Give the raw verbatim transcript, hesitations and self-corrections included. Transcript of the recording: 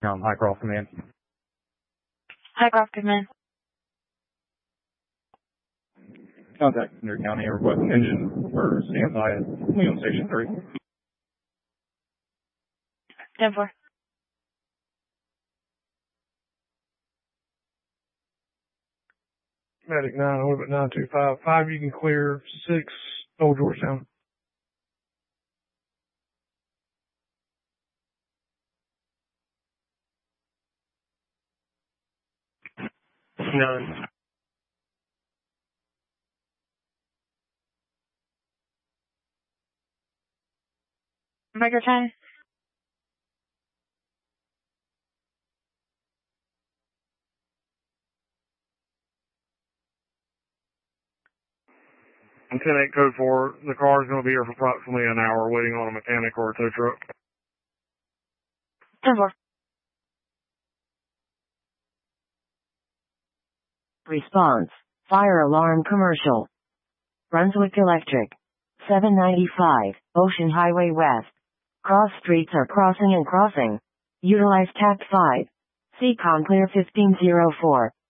Um, Highcroft Command. Highcroft Command. Contact Newry County requesting engine for standby at Leon Station three. ten four. Medic nine, orbit nine two five. Five, you can clear six, Old Georgetown. None. Micro ten. ten eight code four, the car is going to be here for approximately an hour waiting on a mechanic or a tow truck. ten four. Response. Fire alarm commercial. Brunswick Electric. seven ninety-five, Ocean Highway West. Cross streets are crossing and crossing. Utilize tact five. C-Com clear fifteen oh four.